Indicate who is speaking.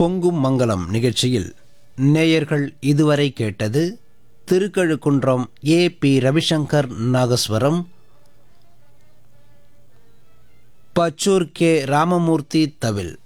Speaker 1: பொங்கும் மங்கலம் நிகழ்ச்சியில் நேயர்கள் இதுவரை கேட்டது திருக்கழுக்குன்றம் ஏ.பி. ரவிசங்கர் நாகஸ்வரம், பச்சூர் கே. ராமமூர்த்தி தவில்.